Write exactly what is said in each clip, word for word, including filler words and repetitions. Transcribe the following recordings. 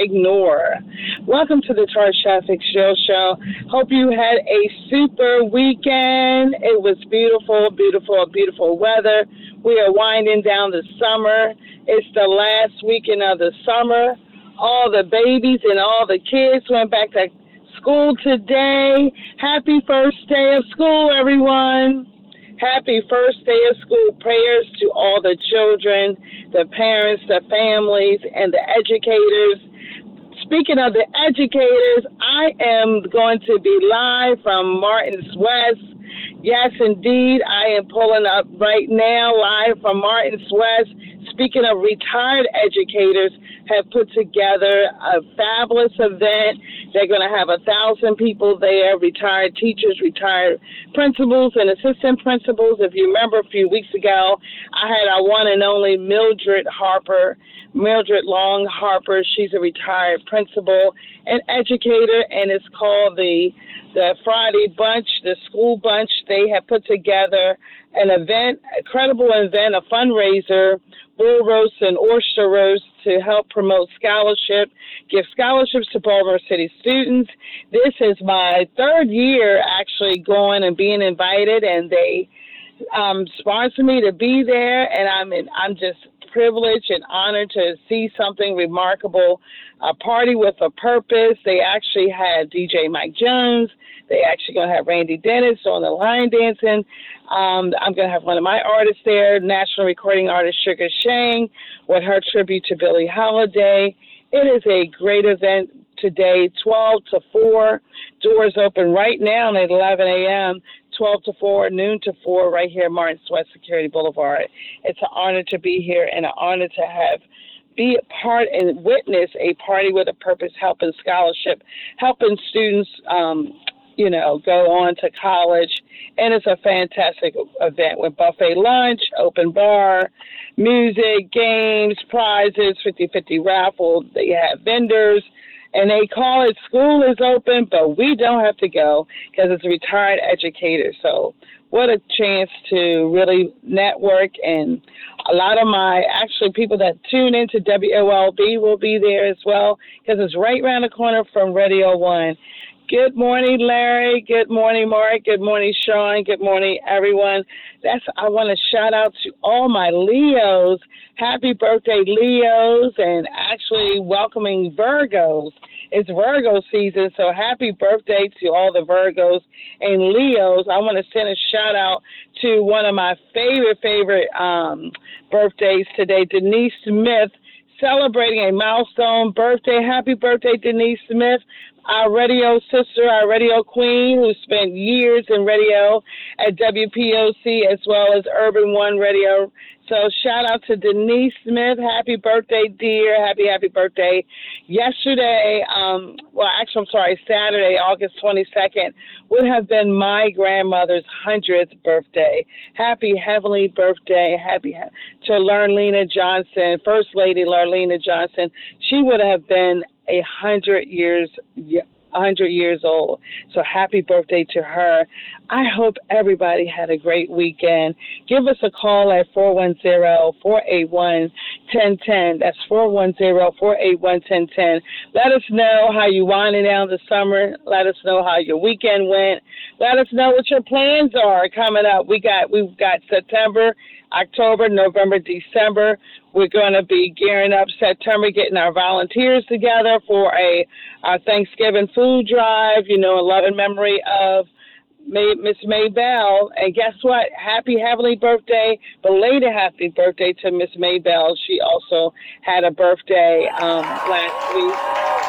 ignore. Welcome to the Tarsha Fitzgerald Show. Hope you had a super weekend. It was beautiful, beautiful, beautiful weather. We are winding down the summer. It's the last weekend of the summer. All the babies and all the kids went back to school today. Happy first day of school, everyone. Happy first day of school. Prayers to all the children, the parents, the families, and the educators. Speaking of the educators, I am going to be live from Martin's West. Yes, indeed, I am pulling up right now live from Martin's West. Speaking of retired educators, have put together a fabulous event. They're going to have a thousand people there, retired teachers, retired principals, and assistant principals. If you remember a few weeks ago, I had our one and only Mildred Harper, Mildred Long Harper. She's a retired principal and educator, and it's called the the Friday Bunch, the School Bunch. They have put together an event, a credible event, a fundraiser, bull roast and oyster roast to help promote scholarship, give scholarships to Baltimore City students. This is my third year actually going and being invited, and they um, sponsor me to be there, and I'm in, I'm just privileged and honored to see something remarkable. A party with a purpose. They actually had D J Mike Jones. They actually going to have Randy Dennis on the line dancing. Um, I'm going to have one of my artists there, national recording artist Sugar Shang, with her tribute to Billie Holiday. It is a great event today, twelve to four. Doors open right now at eleven a.m., twelve to four, noon to four, right here at Martin's West Security Boulevard. It's an honor to be here and an honor to have be a part and witness a party with a purpose, helping scholarship, helping students, um, you know, go on to college. And it's a fantastic event with buffet lunch, open bar, music, games, prizes, fifty-fifty raffle. They have vendors. And they call it School is Open, but we don't have to go because it's a retired educator. So what a chance to really network. And a lot of my, actually, people that tune into W O L B will be there as well because it's right around the corner from Radio One. Good morning, Larry. Good morning, Mark. Good morning, Sean. Good morning, everyone. That's I want to shout out to all my Leos. Happy birthday, Leos, and actually welcoming Virgos. It's Virgo season, so happy birthday to all the Virgos and Leos. I want to send a shout out to one of my favorite, favorite um, birthdays today, Denise Smith, celebrating a milestone birthday. Happy birthday, Denise Smith. Our radio sister, our radio queen, who spent years in radio at W P O C as well as Urban One Radio. So shout out to Denise Smith. Happy birthday, dear. Happy, happy birthday. Yesterday, um, well, actually, I'm sorry, Saturday, August twenty-second, would have been my grandmother's hundredth birthday. Happy heavenly birthday. Happy to Lurlena Johnson, First Lady Lurlena Johnson. She would have been a hundred years one hundred years old. So happy birthday to her. I hope everybody had a great weekend. Give us a call at four one zero, four eight one, one zero one zero. That's four one zero, four eight one, one zero one zero. Let us know how you winding down the summer. Let us know how your weekend went. Let us know what your plans are coming up. We got we've got September, October, November, December. We're going to be gearing up September, getting our volunteers together for a our Thanksgiving food drive, you know, in loving memory of May, Miss Maybell. And guess what? Happy heavenly birthday, belated happy birthday to Miss Maybell. She also had a birthday um, last week.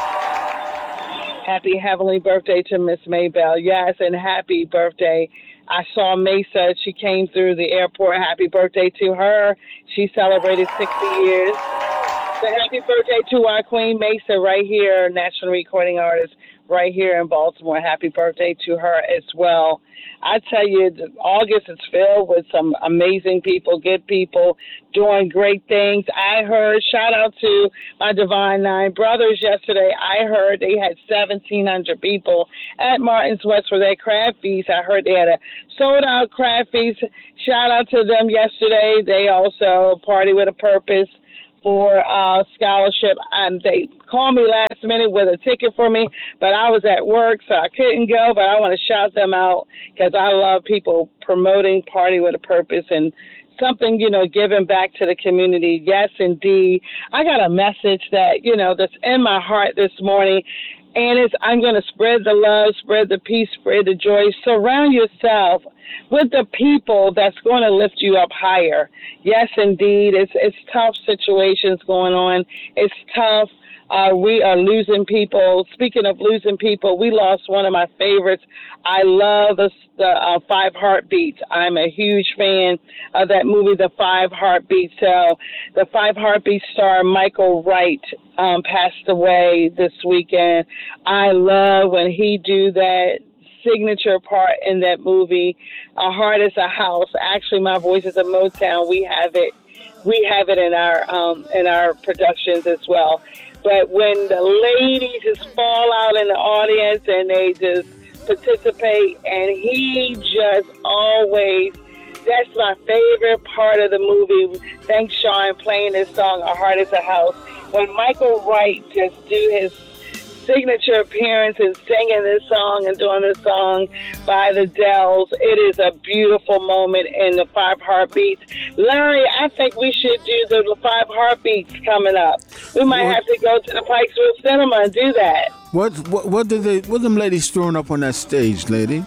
Happy heavenly birthday to Miss Maybell. Yes, and happy birthday. I saw Mesa. She came through the airport. Happy birthday to her. She celebrated sixty years. So happy birthday to our Queen Mesa right here, national recording artist right here in Baltimore. Happy birthday to her as well. I tell you, August is filled with some amazing people, good people, doing great things. I heard, shout out to my Divine Nine Brothers yesterday. I heard they had seventeen hundred people at Martin's West for their craft feast. I heard they had a sold-out craft feast. Shout out to them yesterday. They also party with a purpose for uh, scholarship. Um, they called me last last minute with a ticket for me, but I was at work, so I couldn't go. But I want to shout them out because I love people promoting Party with a Purpose and something, you know, giving back to the community. Yes, indeed. I got a message that, you know, that's in my heart this morning. And it's, I'm going to spread the love, spread the peace, spread the joy. Surround yourself with the people that's going to lift you up higher. Yes, indeed. It's it's tough situations going on. It's tough. Uh, we are losing people. Speaking of losing people, we lost one of my favorites. I love the, the uh, Five Heartbeats. I'm a huge fan of that movie, The Five Heartbeats. So the Five Heartbeats star Michael Wright um, passed away this weekend. I love when he do that signature part in that movie. A Heart is a House. Actually, My Voice is a Motown. We have it. We have it in our um, in our productions as well. But when the ladies just fall out in the audience and they just participate, and he just always, that's my favorite part of the movie. Thanks, Sean, playing this song, A Heart is a House. When Michael Wright just do his signature appearance and singing this song and doing this song by the Dells, it is a beautiful moment in the Five Heartbeats. Larry, I think we should do the Five Heartbeats coming up. We might what? have to go to the Pikesville Cinema and do that. What what what did they what them ladies throwing up on that stage, lady?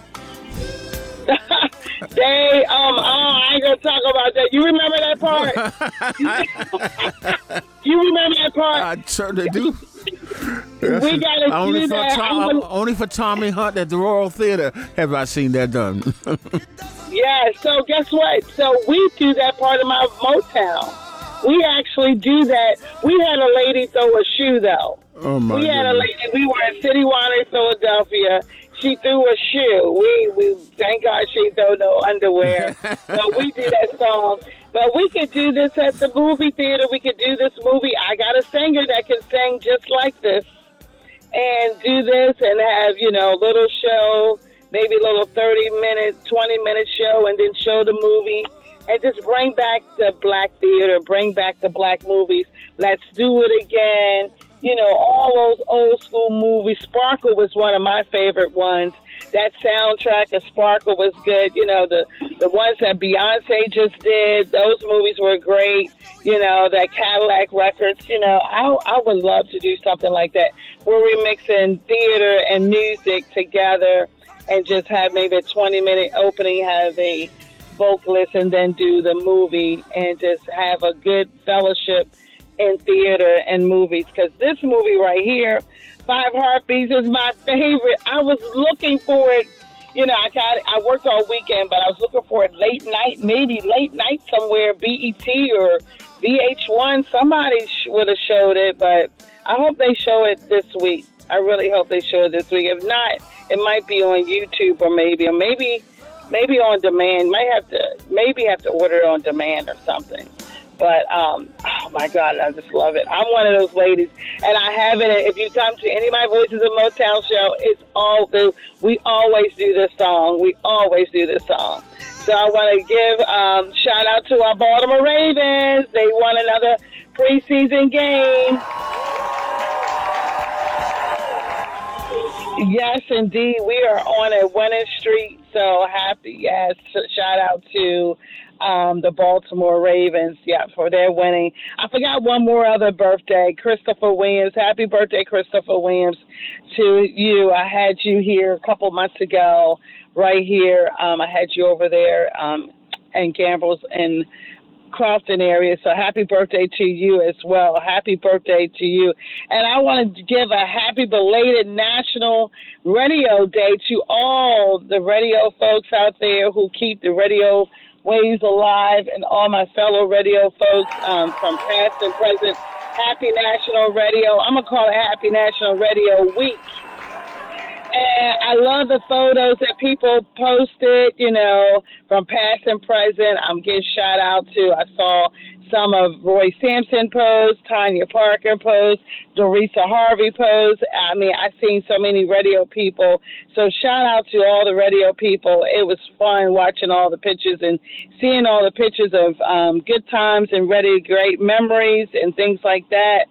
They um oh I ain't gonna talk about that. You remember that part? You remember that part? I certainly do. We gotta only do for that. Tom, gonna... only for Tommy Hunt at the Royal Theater have I seen that done. Yeah, so guess what? So we do that part of my Motown. We actually do that. We had a lady throw a shoe, though. Oh, my We had goodness. a lady, we were at City Water, Philadelphia. She threw a shoe. We, we thank God she threw no underwear. So we do that song. But we could do this at the movie theater. We could do this movie. I got a singer that can sing just like this. And do this and have, you know, a little show, maybe a little thirty-minute, twenty-minute show, and then show the movie. And just bring back the black theater, bring back the black movies. Let's do it again. You know, all those old school movies. Sparkle was one of my favorite ones. That soundtrack of Sparkle was good. You know, the, the ones that Beyonce just did, those movies were great. You know, that Cadillac Records, you know, I, I would love to do something like that. Where we're mixing theater and music together and just have maybe a twenty-minute opening, have a vocalist, and then do the movie and just have a good fellowship in theater and movies. Because this movie right here, Five Heartbeats, is my favorite. I was looking for it. You know, I got I worked all weekend, but I was looking for it late night, maybe late night somewhere, B E T or V H one. Somebody would have showed it, but I hope they show it this week. I really hope they show it this week. If not, it might be on YouTube or maybe, or maybe, maybe on demand. Might have to, maybe have to order it on demand or something. But, um, oh, my God, I just love it. I'm one of those ladies, and I have it. If you come to any of my Voices of Motown show, it's all the, we always do this song. We always do this song. So I want to give um, shout out to our Baltimore Ravens. They won another preseason game. Yes, indeed. We are on a winning streak. So happy. Yes. Shout out to um, the Baltimore Ravens. Yeah, for their winning. I forgot one more other birthday. Christopher Williams. Happy birthday, Christopher Williams, to you. I had you here a couple months ago, right here. Um, I had you over there um, in Gamble's and Crofton area. So happy birthday to you as well. Happy birthday to you. And I want to give a happy belated National Radio Day to all the radio folks out there who keep the radio waves alive, and all my fellow radio folks um, from past and present. Happy National Radio. I'm going to call it Happy National Radio Week. And I love the photos that people posted, you know, from past and present. I'm getting shout out to, I saw some of Roy Sampson posts, Tanya Parker posts, Dorisa Harvey posts. I mean, I've seen so many radio people. So shout out to all the radio people. It was fun watching all the pictures and seeing all the pictures of um, good times and really great memories and things like that.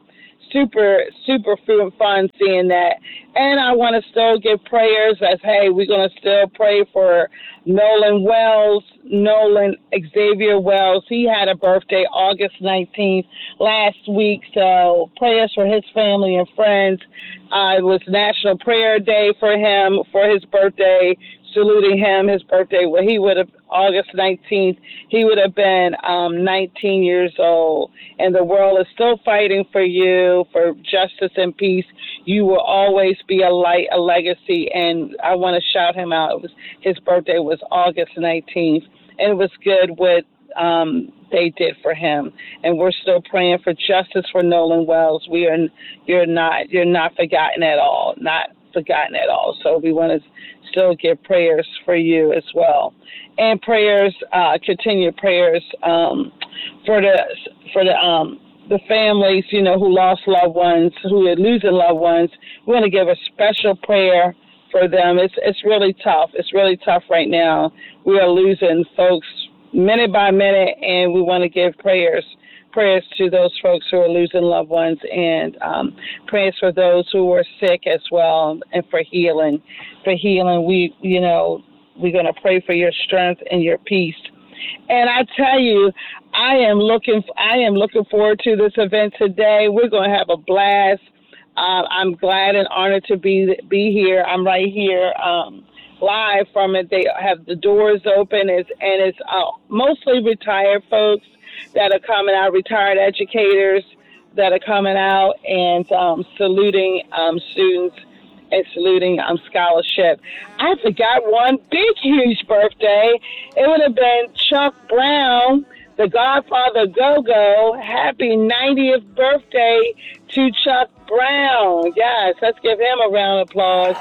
super, super fun seeing that. And I want to still give prayers as, hey, we're going to still pray for Nolan Wells, Nolan Xavier Wells. He had a birthday August nineteenth last week, so prayers for his family and friends. Uh, it was National Prayer Day for him for his birthday, saluting him. His birthday, well, he would have, August nineteenth, he would have been um, nineteen years old. And the world is still fighting for you, for justice and peace. You will always be a light, a legacy. And I want to shout him out. It was, his birthday was August nineteenth. And it was good what um, they did for him. And we're still praying for justice for Nolan Wells. We are, you're not, you're not forgotten at all, not forgotten at all. So we want to still give prayers for you as well. And prayers, uh, continued prayers um, for the for the um, the families, you know, who lost loved ones, who are losing loved ones. We want to give a special prayer for them. It's it's really tough. It's really tough right now. We are losing folks minute by minute, and we want to give prayers prayers to those folks who are losing loved ones, and um, prayers for those who are sick as well, and for healing. For healing, we, you know, we're going to pray for your strength and your peace. And I tell you, I am looking, I am looking forward to this event today. We're going to have a blast. Uh, I'm glad and honored to be be here. I'm right here. Um, live from it. They have the doors open, it's, and it's uh, mostly retired folks that are coming out, retired educators that are coming out and um, saluting um, students and saluting um, scholarship. I forgot one big, huge birthday. It would have been Chuck Brown, the Godfather Go-Go. Happy ninetieth birthday to Chuck Brown. Yes, let's give him a round of applause.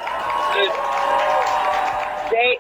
They,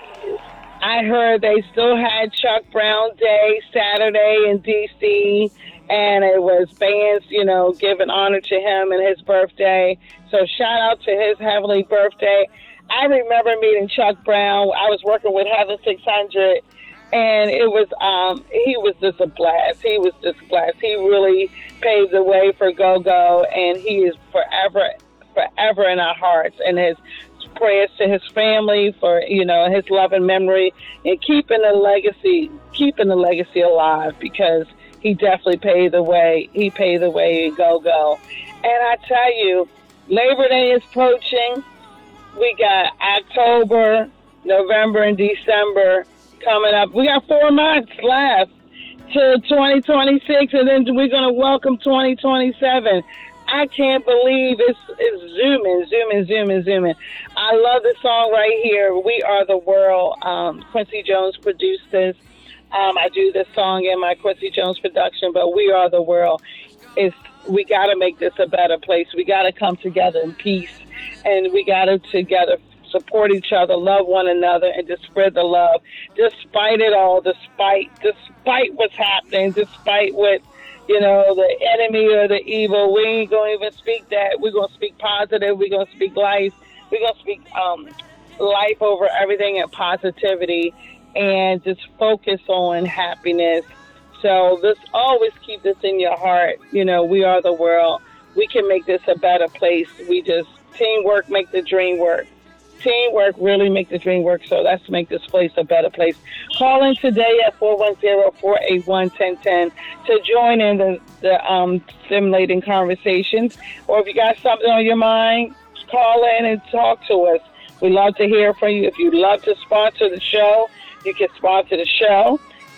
I heard they still had Chuck Brown Day Saturday in D C, and it was bands, you know, giving honor to him and his birthday. So shout out to his heavenly birthday. I remember meeting Chuck Brown. I was working with Heaven six hundred, and it was, um, he was just a blast. He was just a blast. He really paved the way for Go-Go, and he is forever, forever in our hearts. And his prayers to his family for, you know, his love and memory, and keeping the legacy, keeping the legacy alive, because he definitely paved the way. He paved the way in Go-Go. And I tell you, Labor Day is approaching. We got October, November, and December coming up. We got four months left to twenty twenty-six, and then we're going to welcome twenty twenty-seven. I can't believe it's, it's zooming, zooming, zooming, zooming. I love the song right here, We Are the World. Um, Quincy Jones produced this. Um, I do this song in my Quincy Jones production, but We Are the World. It's, we got to make this a better place. We got to come together in peace, and we got to together support each other, love one another, and just spread the love. Despite it all, despite despite what's happening, despite what, you know, the enemy or the evil, we ain't going to even speak that. We're going to speak positive. We're going to speak life. We're going to speak um, life over everything and positivity, and just focus on happiness. So just always keep this in your heart. You know, we are the world. We can make this a better place. We just, teamwork make the dream work. Teamwork really make the dream work. So let's make this place a better place. Call in today at four one zero, four eight one, one zero one zero to join in the, the um, stimulating conversations. Or if you got something on your mind, call in and talk to us. We love to hear from you. If you'd love to sponsor the show, you can sponsor the show.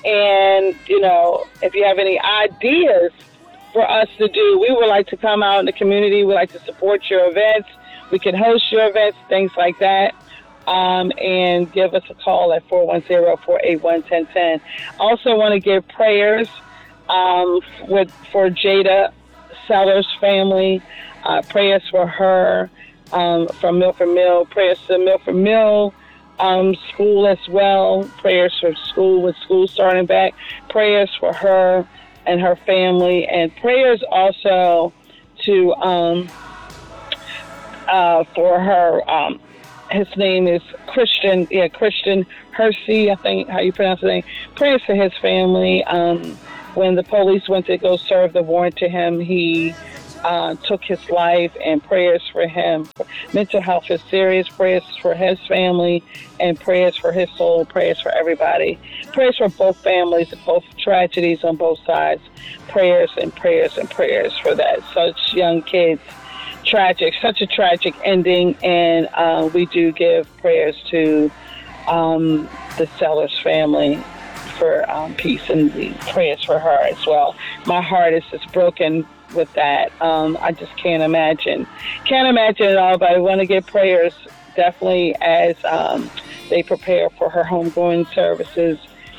And, you know, if you have any ideas for us to do, we would like to come out in the community. We like to support your events. We can host your events, things like that. Um, and give us a call at four one zero, four eight one, one zero one zero. Also want to give prayers um, with for Jada Sellers' family, uh, prayers for her um, from Milford Mill, prayers to Milford Mill Um, school as well, prayers for school with school starting back, prayers for her and her family, and prayers also to um, uh, for her. Um, his name is Christian, yeah, Christian Hersey, I think how you pronounce his name. Prayers for his family. Um, when the police went to go serve the warrant to him, he uh, took his life, and prayers for him. Mental health is serious. Prayers for his family, and prayers for his soul. Prayers for everybody. Prayers for both families, both tragedies on both sides. Prayers and prayers and prayers for that. Such young kids. Tragic, such a tragic ending, and uh, we do give prayers to um, the Sellers family for um, peace, and prayers for her as well. My heart is just broken with that. Um, I just can't imagine. Can't imagine at all, but I want to give prayers definitely as um, they prepare for her homegoing services,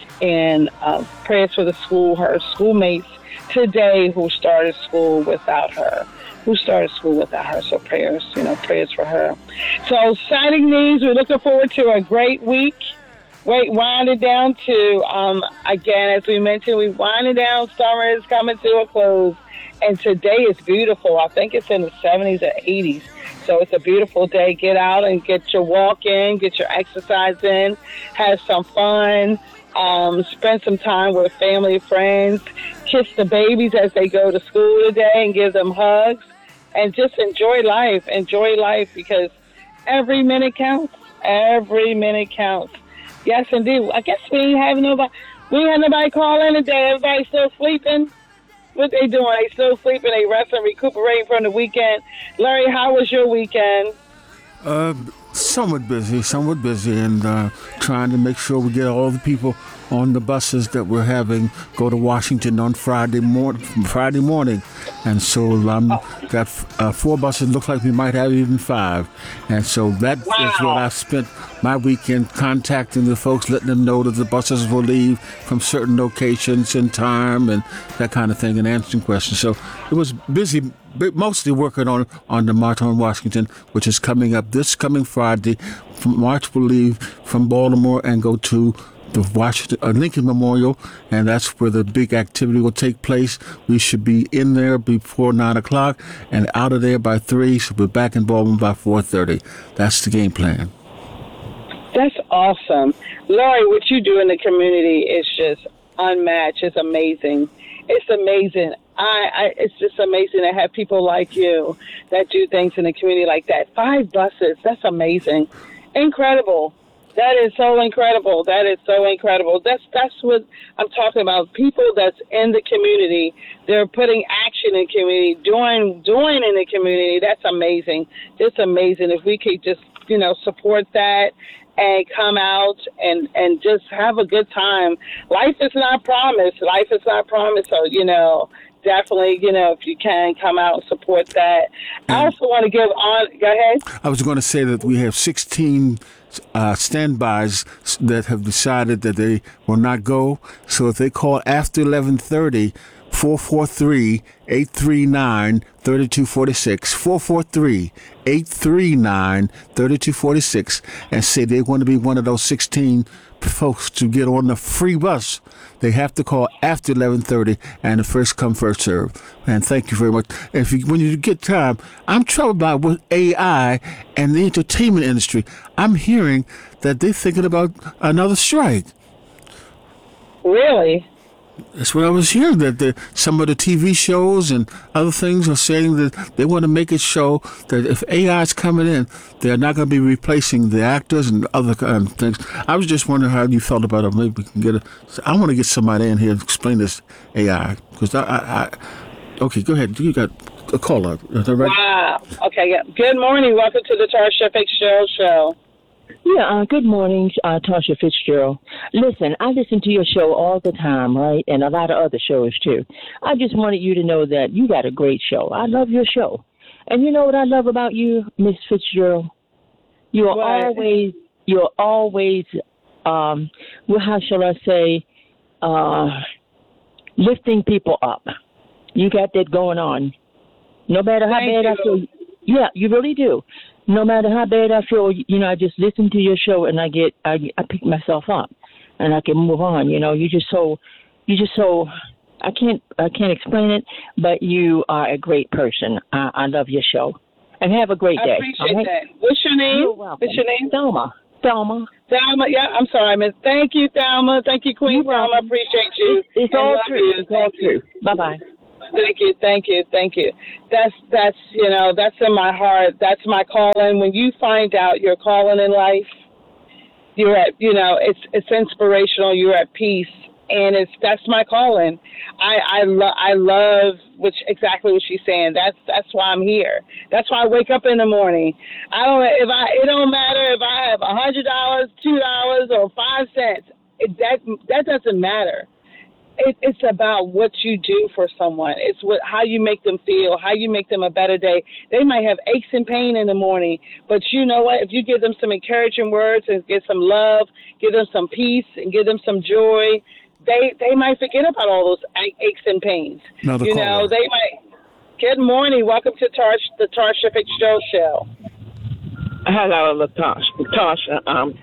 and uh, prayers for the school, her schoolmates today who started school without her. who started school without her, so prayers, you know, prayers for her. So, signing these, we're looking forward to a great week. Wait, winding down to, um, again, as we mentioned, we winding down, summer is coming to a close, and today is beautiful. I think it's in the seventies or eighties, so it's a beautiful day. Get out and get your walk in, get your exercise in, have some fun, um, spend some time with family and friends, kiss the babies as they go to school today and give them hugs. And just enjoy life. Enjoy life, because every minute counts. Every minute counts. Yes, indeed. I guess we ain't have nobody. We ain't had nobody call in today. Everybody's still sleeping. What they doing? They still sleeping. They resting, recuperating from the weekend. Larry, how was your weekend? Uh, somewhat busy. Somewhat busy, and uh, trying to make sure we get all the people on the buses that we're having go to Washington on Friday morning. Friday morning, and so I'm um, got uh, four buses. Looks like we might have even five, and so that wow. is what I spent my weekend contacting the folks, letting them know that the buses will leave from certain locations and time and that kind of thing, and answering questions. So it was busy, mostly working on on the March on Washington, which is coming up this coming Friday. March will leave from Baltimore and go to the Washington uh, Lincoln Memorial, and that's where the big activity will take place. We should be in there before nine o'clock and out of there by three. So we're back in Baltimore by four thirty. That's the game plan. That's awesome, Laurie. What you do in the community is just unmatched. It's amazing. It's amazing. I, I it's just amazing to have people like you that do things in the community like that. Five buses. That's amazing. Incredible. That is so incredible. That is so incredible. That's that's what I'm talking about. People that's in the community, they're putting action in the community, doing doing in the community. That's amazing. It's amazing. If we could just, you know, support that and come out and, and just have a good time. Life is not promised. Life is not promised. So, you know, definitely, you know, if you can, come out and support that. And I also want to give on, go ahead. I was going to say that we have sixteen uh, standbys that have decided that they will not go. So if they call after eleven thirty, four four three, eight three nine, three two four six, four four three, eight three nine, three two four six, and say they want to be one of those sixteen folks to get on the free bus, they have to call after eleven thirty, and the first come, first serve. And thank you very much. If you, when you get time, I'm troubled by with A I and the entertainment industry. I'm hearing that they're thinking about another strike. Really? That's what I was hearing, that the, some of the T V shows and other things are saying that they want to make it show that if A I is coming in, they're not going to be replacing the actors and other kind of things. I was just wondering how you felt about it. Maybe we can get a, I want to get somebody in here to explain this A I. Because I, I, I, okay, go ahead. You got a caller. Is that right? Wow. Okay, yeah. Good morning. Welcome to the Tarsha Fitzgerald Show. Yeah, uh, good morning, uh, Tarsha Fitzgerald. Listen, I listen to your show all the time, right, and a lot of other shows, too. I just wanted you to know that you got a great show. I love your show. And you know what I love about you, Miss Fitzgerald? You're what? always, you're always, um, well, how shall I say, uh, lifting people up. You got that going on. No matter how Thank bad you. I feel. Yeah, you really do. No matter how bad I feel, you know, I just listen to your show and I get, I, I pick myself up and I can move on. You know, you just so, you just so, I can't, I can't explain it, but you are a great person. I, I love your show, and have a great I day. appreciate right? that. What's your name? You're welcome. What's your name? Thelma. Thelma. Thelma, yeah, I'm sorry, Miss. Thank you, Thelma. Thank you, Queen Thelma. I appreciate you. It's, it's and all love true. you. It's all Thank true. Bye bye. Thank you, thank you, thank you. That's that's you know that's in my heart. That's my calling. When you find out your calling in life, you're at you know it's it's inspirational. You're at peace, and it's that's my calling. I I love I love which exactly what she's saying. That's that's why I'm here. That's why I wake up in the morning. I don't if I it don't matter if I have a hundred dollars, two dollars, or five cents. It, that that doesn't matter. It, it's about what you do for someone. It's what how you make them feel, how you make them a better day. They might have aches and pain in the morning, but you know what? If you give them some encouraging words and give some love, give them some peace, and give them some joy, they they might forget about all those aches and pains. Another you caller. know, they might. Good morning. Welcome to Tar- the Tarsha Fitzgerald Show. Hello, Latasha. Latasha. Um,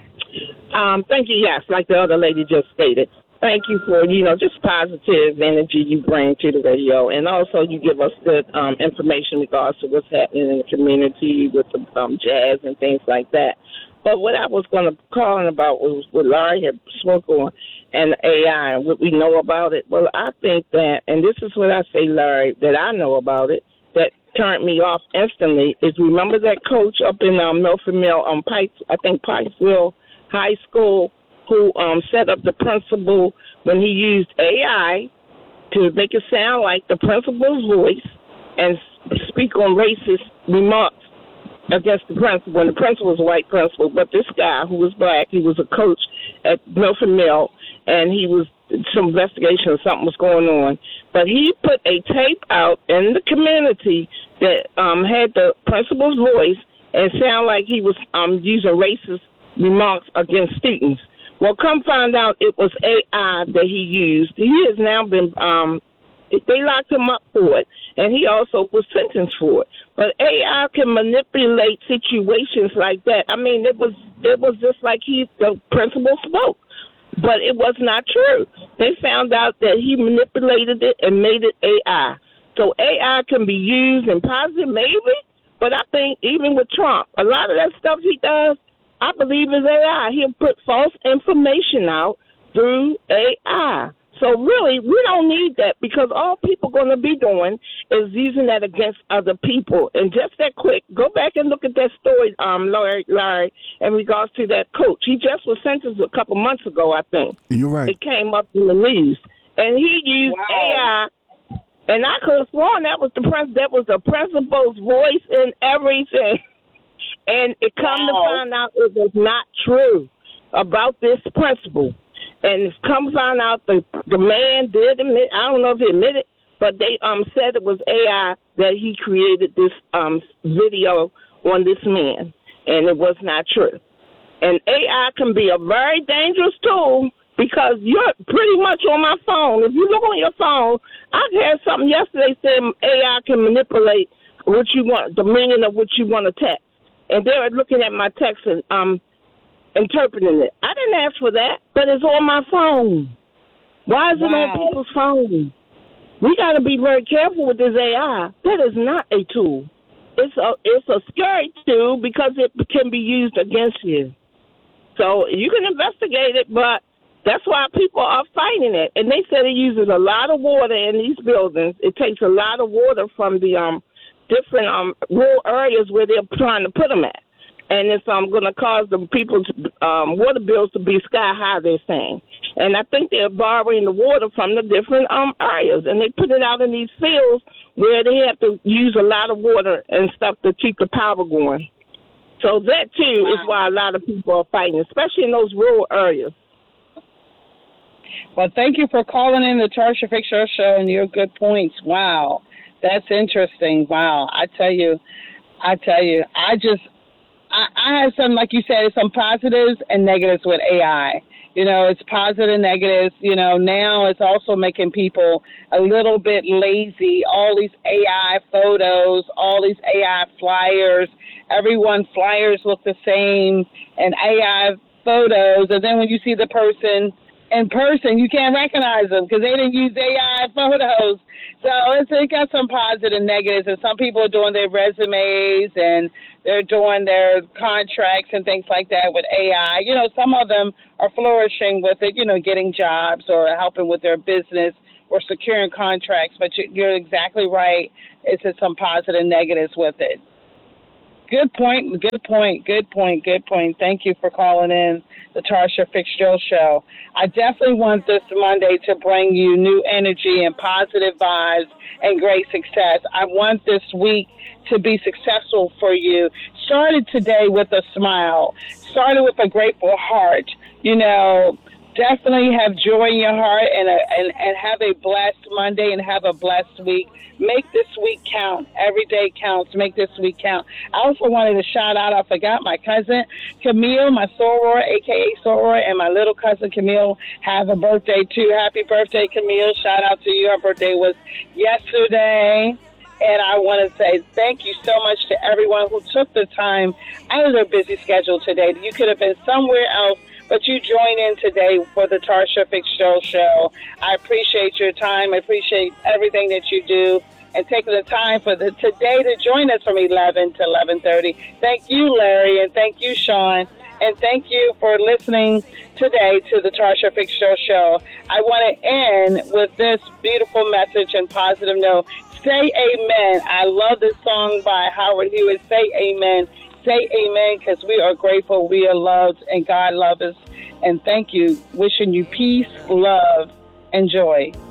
um, thank you. Yes, like the other lady just stated. Thank you for, you know, just positive energy you bring to the radio. And also you give us good um, information in regards to what's happening in the community with the um, jazz and things like that. But what I was going to call in about was what Larry had spoke on and A I and what we know about it. Well, I think that, and this is what I say, Larry, that I know about it, that turned me off instantly is remember that coach up in um, Milford Mill, um, Pikes, I think Pikesville High School, who um, set up the principal when he used A I to make it sound like the principal's voice and speak on racist remarks against the principal. And the principal was a white principal, but this guy who was black, he was a coach at Milford Mill, and he was some investigation or something was going on. But he put a tape out in the community that um, had the principal's voice and sound like he was um, using racist remarks against students. Well, come find out it was A I that he used. He has now been, um, they locked him up for it, and he also was sentenced for it. But A I can manipulate situations like that. I mean, it was it was just like he, the principal spoke, but it was not true. They found out that he manipulated it and made it A I. So A I can be used in positive, maybe, but I think even with Trump, a lot of that stuff he does, I believe is A I. He'll put false information out through A I. So really, we don't need that because all people are going to be doing is using that against other people. And just that quick, go back and look at that story, um, Larry, Larry, in regards to that coach. He just was sentenced a couple months ago, I think. You're right. It came up in the news. And he used wow. A I. And I could have sworn that was the pres- that was the principal's voice and everything. And it come wow. to find out it was not true about this principal. And it's come to find out the the man did admit, I don't know if he admitted, but they um said it was A I that he created this um video on this man, and it was not true. And A I can be a very dangerous tool because you're pretty much on my phone. If you look on your phone, I heard something yesterday saying A I can manipulate what you want, the meaning of what you want to text. And they were looking at my text and um, interpreting it. I didn't ask for that, but it's on my phone. Why is wow. it on people's phone? We got to be very careful with this A I. That is not a tool. It's a it's a scary tool because it can be used against you. So you can investigate it, but that's why people are fighting it. And they said it uses a lot of water in these buildings. It takes a lot of water from the um. different um, rural areas where they're trying to put them at. And it's um, going to cause the people's um, water bills to be sky high, they're saying. And I think they're borrowing the water from the different um, areas. And they put it out in these fields where they have to use a lot of water and stuff to keep the power going. So that, too, wow. is why a lot of people are fighting, especially in those rural areas. Well, thank you for calling in the Tarsha Fitzgerald Show and your good points. Wow. That's interesting. Wow. I tell you, I tell you, I just, I, I have some, like you said, some positives and negatives with A I. You know, it's positive and negatives. You know, now it's also making people a little bit lazy. All these A I photos, all these A I flyers, everyone flyers look the same, and A I photos. And then when you see the person in person, you can't recognize them because they didn't use A I photos. So it's it got some positive and negatives, and some people are doing their resumes and they're doing their contracts and things like that with A I. You know, some of them are flourishing with it, you know, getting jobs or helping with their business or securing contracts. But you, you're exactly right. It's just some positive negatives with it. Good point, good point, good point, good point. Thank you for calling in the Tarsha Fitzgerald Show. I definitely want this Monday to bring you new energy and positive vibes and great success. I want this week to be successful for you. Started today with a smile. Started with a grateful heart. You know, definitely have joy in your heart and, a, and, and have a blessed Monday and have a blessed week. Make this week count. Every day counts. Make this week count. I also wanted to shout out, I forgot, my cousin Camille, my soror, a k a. soror, and my little cousin Camille have a birthday too. Happy birthday, Camille. Shout out to you. Her birthday was yesterday. And I want to say thank you so much to everyone who took the time out of their busy schedule today. You could have been somewhere else, but you joined in today for the Tarsha Fitzgerald Show. I appreciate your time. I appreciate everything that you do and taking the time for the today to join us from eleven to eleven thirty. Thank you, Larry, and thank you, Sean. And thank you for listening today to the Tarsha Fitzgerald Show. I want to end with this beautiful message and positive note. Say amen. I love this song by Howard Hewitt. Say amen. Say amen, because we are grateful, we are loved, and God loves us. And thank you. Wishing you peace, love, and joy.